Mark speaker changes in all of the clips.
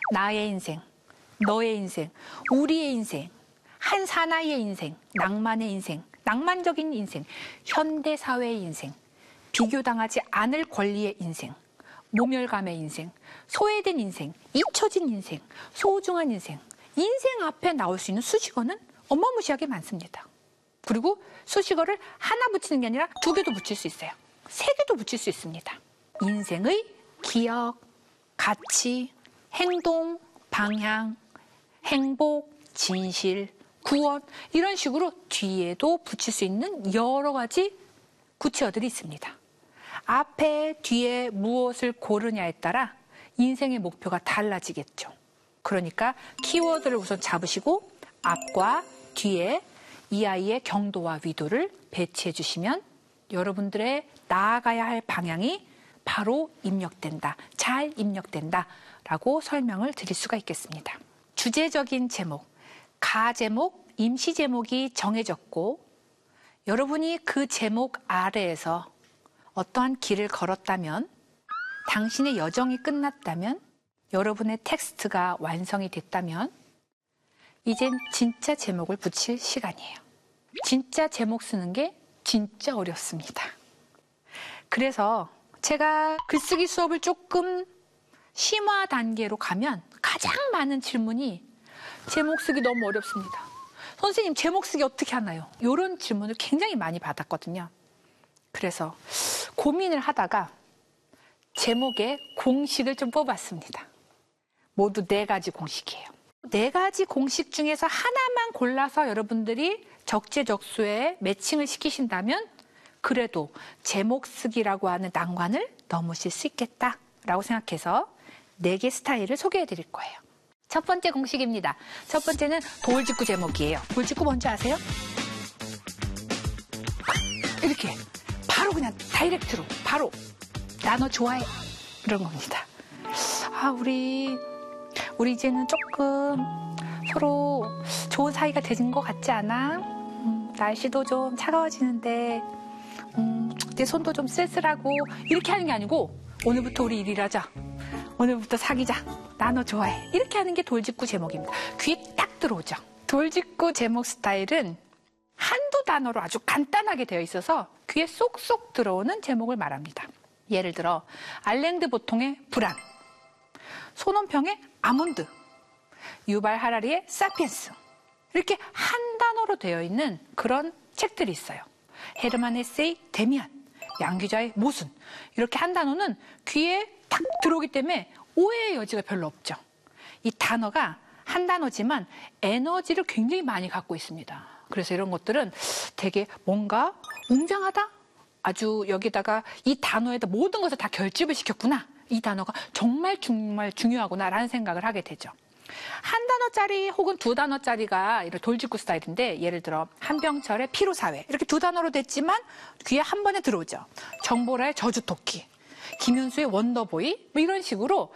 Speaker 1: 나의 인생, 너의 인생, 우리의 인생, 한 사나이의 인생, 낭만의 인생, 낭만적인 인생, 현대사회의 인생, 비교당하지 않을 권리의 인생, 모멸감의 인생, 소외된 인생, 잊혀진 인생, 소중한 인생. 인생 앞에 나올 수 있는 수식어는 어마무시하게 많습니다. 그리고 수식어를 하나 붙이는 게 아니라 2개도 붙일 수 있어요. 3개도 붙일 수 있습니다. 인생의 기억, 가치, 행동, 방향, 행복, 진실, 구원 이런 식으로 뒤에도 붙일 수 있는 여러 가지 구체어들이 있습니다. 앞에, 뒤에 무엇을 고르냐에 따라 인생의 목표가 달라지겠죠. 그러니까 키워드를 우선 잡으시고 앞과 뒤에 이 아이의 경도와 위도를 배치해 주시면 여러분들의 나아가야 할 방향이 바로 입력된다, 잘 입력된다 라고 설명을 드릴 수가 있겠습니다. 주제적인 제목, 가제목, 임시 제목이 정해졌고 여러분이 그 제목 아래에서 어떠한 길을 걸었다면 당신의 여정이 끝났다면 여러분의 텍스트가 완성이 됐다면 이젠 진짜 제목을 붙일 시간이에요. 진짜 제목 쓰는 게 진짜 어렵습니다. 그래서 제가 글쓰기 수업을 조금 심화 단계로 가면 가장 많은 질문이 제목 쓰기 너무 어렵습니다. 선생님 제목 쓰기 어떻게 하나요? 이런 질문을 굉장히 많이 받았거든요. 그래서 고민을 하다가 제목에 공식을 좀 뽑았습니다. 모두 4가지 공식이에요. 4가지 공식 중에서 하나만 골라서 여러분들이 적재적소에 매칭을 시키신다면 그래도 제목 쓰기라고 하는 난관을 넘으실 수 있겠다라고 생각해서 4개 스타일을 소개해 드릴 거예요. 첫 번째 공식입니다. 첫 번째는 돌직구 제목이에요. 돌직구 뭔지 아세요? 이렇게 바로 그냥 다이렉트로 바로 나 너 좋아해 이런 겁니다. 아 우리 이제는 조금 서로 좋은 사이가 되는 것 같지 않아? 날씨도 좀 차가워지는데 내 손도 좀 쓸쓸하고 이렇게 하는 게 아니고 오늘부터 우리 1일 하자. 오늘부터 사귀자. 나 너 좋아해. 이렇게 하는 게 돌직구 제목입니다. 귀에 딱 들어오죠. 돌직구 제목 스타일은 한두 단어로 아주 간단하게 되어 있어서 귀에 쏙쏙 들어오는 제목을 말합니다. 예를 들어 알랭드 보통의 불안, 손원평의 아몬드, 유발 하라리의 사피엔스 이렇게 한 단어로 되어 있는 그런 책들이 있어요. 헤르만 헤세의 데미안, 양귀자의 모순 이렇게 한 단어는 귀에 딱 들어오기 때문에 오해의 여지가 별로 없죠. 이 단어가 한 단어지만 에너지를 굉장히 많이 갖고 있습니다. 그래서 이런 것들은 되게 뭔가 웅장하다? 아주 여기다가 이 단어에다 모든 것을 다 결집을 시켰구나. 이 단어가 정말 중요하구나라는 생각을 하게 되죠. 한 단어짜리 혹은 2단어짜리가 이런 돌직구 스타일인데 예를 들어 한병철의 피로사회 이렇게 2단어로 됐지만 귀에 한 번에 들어오죠. 정보라의 저주토끼, 김윤수의 원더보이 뭐 이런 식으로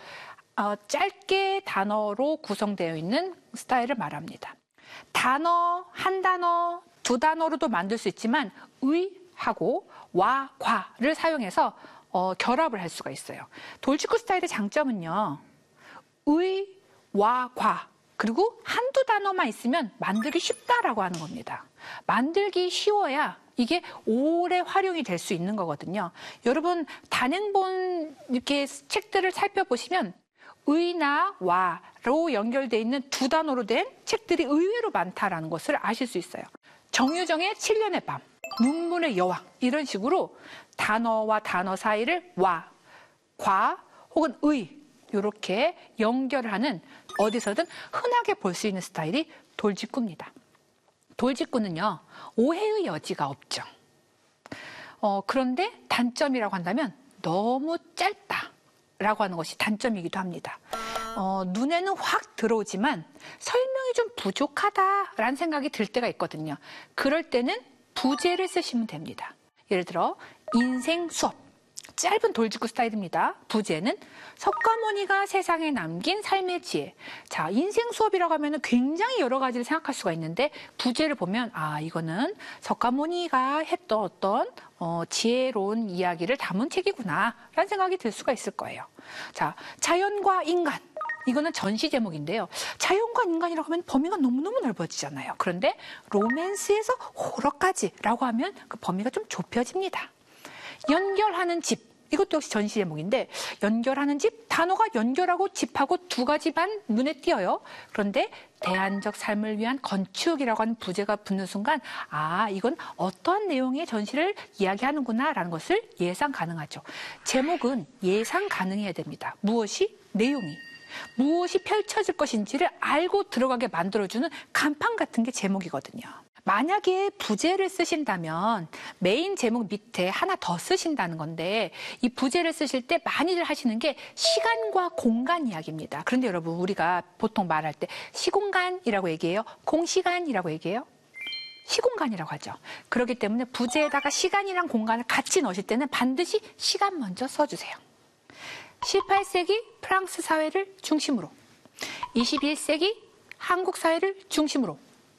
Speaker 1: 짧게 단어로 구성되어 있는 스타일을 말합니다. 단어, 한 단어, 2단어로도 만들 수 있지만 의하고 와, 과를 사용해서 결합을 할 수가 있어요. 돌직구 스타일의 장점은요. 의, 와, 과 그리고 한두 단어만 있으면 만들기 쉽다라고 하는 겁니다. 만들기 쉬워야 이게 오래 활용이 될 수 있는 거거든요. 여러분 단행본 이렇게 책들을 살펴보시면 의나 와로 연결되어 있는 2단어로 된 책들이 의외로 많다라는 것을 아실 수 있어요. 정유정의 7년의 밤, 문문의 여왕 이런 식으로 단어와 단어 사이를 와, 과 혹은 의 이렇게 연결하는 어디서든 흔하게 볼 수 있는 스타일이 돌직구입니다. 돌직구는요. 오해의 여지가 없죠. 그런데 단점이라고 한다면 너무 짧다라고 하는 것이 단점이기도 합니다. 눈에는 확 들어오지만 설명이 좀 부족하다라는 생각이 들 때가 있거든요. 그럴 때는 부제를 쓰시면 됩니다. 예를 들어 인생 수업. 짧은 돌직구 스타일입니다. 부제는 석가모니가 세상에 남긴 삶의 지혜. 자, 인생 수업이라고 하면 굉장히 여러 가지를 생각할 수가 있는데 부제를 보면 아 이거는 석가모니가 했던 어떤 지혜로운 이야기를 담은 책이구나 라는 생각이 들 수가 있을 거예요. 자, 자연과 인간. 이거는 전시 제목인데요. 자연과 인간이라고 하면 범위가 너무너무 넓어지잖아요. 그런데 로맨스에서 호러까지라고 하면 그 범위가 좀 좁혀집니다. 연결하는 집. 이것도 역시 전시 제목인데 연결하는 집, 단어가 연결하고 집하고 두 가지만 눈에 띄어요. 그런데 대안적 삶을 위한 건축이라고 하는 부제가 붙는 순간 아, 이건 어떠한 내용의 전시를 이야기하는구나 라는 것을 예상 가능하죠. 제목은 예상 가능해야 됩니다. 무엇이? 내용이. 무엇이 펼쳐질 것인지를 알고 들어가게 만들어주는 간판 같은 게 제목이거든요. 만약에 부제를 쓰신다면 메인 제목 밑에 하나 더 쓰신다는 건데 이 부제를 쓰실 때 많이들 하시는 게 시간과 공간 이야기입니다. 그런데 여러분 우리가 보통 말할 때 시공간이라고 얘기해요? 공시간이라고 얘기해요? 시공간이라고 하죠. 그렇기 때문에 부제에다가 시간이랑 공간을 같이 넣으실 때는 반드시 시간 먼저 써주세요. 18세기 프랑스 사회를 중심으로 21세기 한국 사회를 중심으로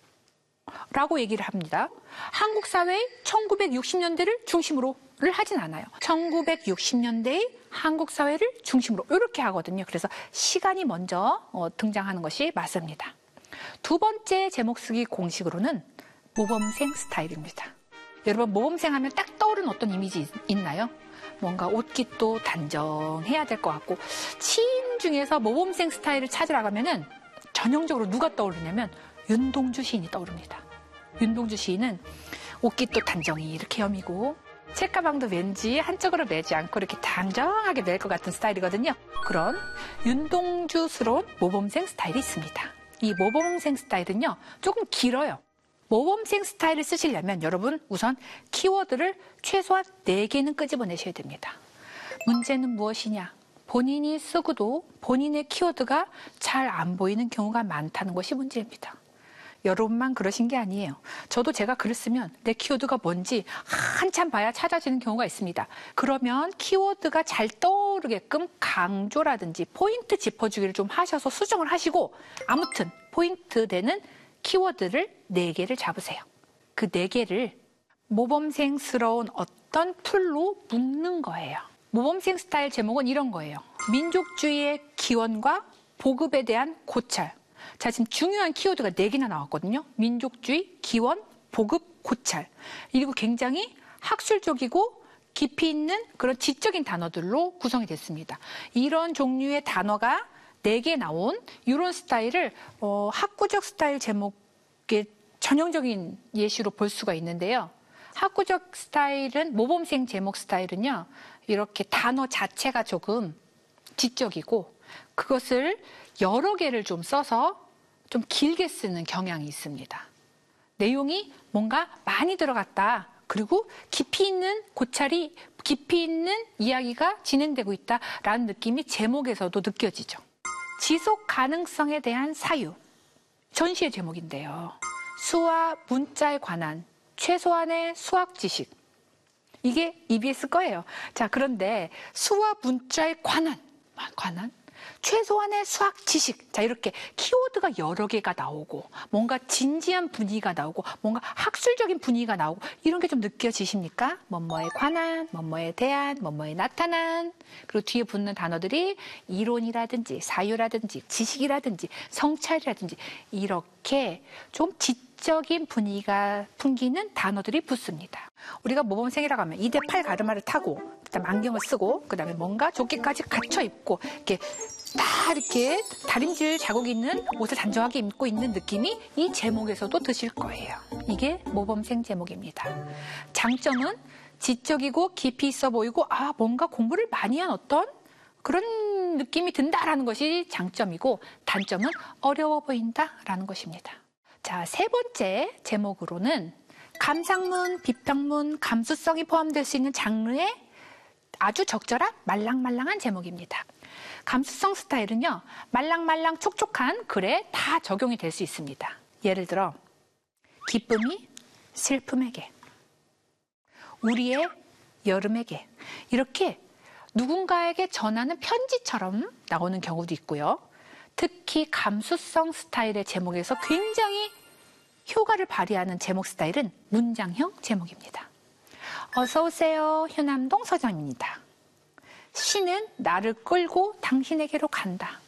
Speaker 1: 라고 얘기를 합니다. 한국 사회의 1960년대를 중심으로를 하진 않아요. 1960년대의 한국 사회를 중심으로 이렇게 하거든요. 그래서 시간이 먼저 등장하는 것이 맞습니다. 두 번째 제목 쓰기 공식으로는 모범생 스타일입니다. 여러분 모범생 하면 딱 떠오르는 어떤 이미지 있나요? 뭔가 옷깃도 단정해야 될 것 같고 시인 중에서 모범생 스타일을 찾으러 가면은 전형적으로 누가 떠오르냐면 윤동주 시인이 떠오릅니다. 윤동주 시인은 옷깃도 단정히 이렇게 여미고 책가방도 왠지 한쪽으로 매지 않고 이렇게 단정하게 멜 것 같은 스타일이거든요. 그런 윤동주스러운 모범생 스타일이 있습니다. 이 모범생 스타일은요 조금 길어요. 모범생 스타일을 쓰시려면 여러분 우선 키워드를 최소한 4개는 끄집어내셔야 됩니다. 문제는 무엇이냐? 본인이 쓰고도 본인의 키워드가 잘 안 보이는 경우가 많다는 것이 문제입니다. 여러분만 그러신 게 아니에요. 저도 제가 글을 쓰면 내 키워드가 뭔지 한참 봐야 찾아지는 경우가 있습니다. 그러면 키워드가 잘 떠오르게끔 강조라든지 포인트 짚어주기를 좀 하셔서 수정을 하시고 아무튼 포인트 되는 키워드를 4개를 잡으세요. 그 4개를 모범생스러운 어떤 풀로 묶는 거예요. 모범생 스타일 제목은 이런 거예요. 민족주의의 기원과 보급에 대한 고찰. 자, 지금 중요한 키워드가 4개나 나왔거든요. 민족주의, 기원, 보급, 고찰. 그리고 굉장히 학술적이고 깊이 있는 그런 지적인 단어들로 구성이 됐습니다. 이런 종류의 단어가 4개 나온 이런 스타일을 학구적 스타일 제목의 전형적인 예시로 볼 수가 있는데요. 학구적 스타일은 모범생 제목 스타일은요. 이렇게 단어 자체가 조금 지적이고 그것을 여러 개를 좀 써서 좀 길게 쓰는 경향이 있습니다. 내용이 뭔가 많이 들어갔다. 그리고 깊이 있는 고찰이 깊이 있는 이야기가 진행되고 있다라는 느낌이 제목에서도 느껴지죠. 지속 가능성에 대한 사유. 전시의 제목인데요. 수와 문자에 관한 최소한의 수학 지식. 이게 EBS 거예요. 자, 그런데 수와 문자에 관한 최소한의 수학 지식. 자, 이렇게 키워드가 여러 개가 나오고 뭔가 진지한 분위기가 나오고 뭔가 학술적인 분위기가 나오고 이런 게 좀 느껴지십니까? 뭐뭐에 관한, 뭐뭐에 대한, 뭐뭐에 나타난. 그리고 뒤에 붙는 단어들이 이론이라든지 사유라든지 지식이라든지 성찰이라든지 이렇게 좀 지적인 분위기가 풍기는 단어들이 붙습니다. 우리가 모범생이라고 하면 2대8 가르마를 타고 그다음 안경을 쓰고 그다음에 뭔가 조끼까지 갖춰 입고 이렇게 다 이렇게 다림질 자국이 있는 옷을 단정하게 입고 있는 느낌이 이 제목에서도 드실 거예요. 이게 모범생 제목입니다. 장점은 지적이고 깊이 있어 보이고 뭔가 공부를 많이 한 어떤 그런 느낌이 든다라는 것이 장점이고 단점은 어려워 보인다라는 것입니다. 자, 3번째 제목으로는 감상문, 비평문, 감수성이 포함될 수 있는 장르의 아주 적절한 말랑말랑한 제목입니다. 감수성 스타일은요, 말랑말랑 촉촉한 글에 다 적용이 될 수 있습니다. 예를 들어, 기쁨이 슬픔에게, 우리의 여름에게, 이렇게 누군가에게 전하는 편지처럼 나오는 경우도 있고요. 특히 감수성 스타일의 제목에서 굉장히 효과를 발휘하는 제목 스타일은 문장형 제목입니다. 어서 오세요. 효남동 서점입니다. 시는 나를 끌고 당신에게로 간다.